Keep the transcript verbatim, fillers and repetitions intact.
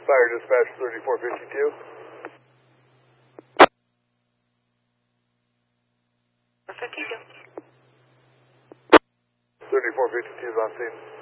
Fire dispatch thirty-four fifty-two. fifty-two. thirty-four fifty-two is on scene.